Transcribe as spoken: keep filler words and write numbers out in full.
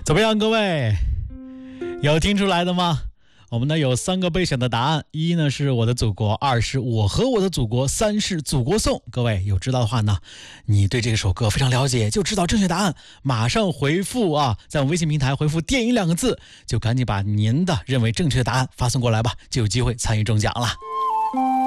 怎么样，各位有听出来的吗？我们呢有三个备选的答案，一呢是我的祖国，二是我和我的祖国，三是祖国颂。各位有知道的话呢，你对这首歌非常了解，就知道正确答案，马上回复啊，在我们微信平台回复电影两个字，就赶紧把您的认为正确的答案发送过来吧，就有机会参与中奖了。